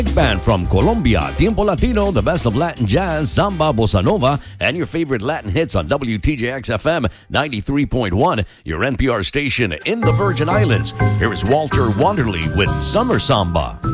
Band from Colombia, Tiempo Latino, the best of Latin jazz, samba, bossa nova, and your favorite Latin hits on WTJX FM 93.1, your NPR station in the Virgin Islands. Here is Walter Wanderley with Summer Samba.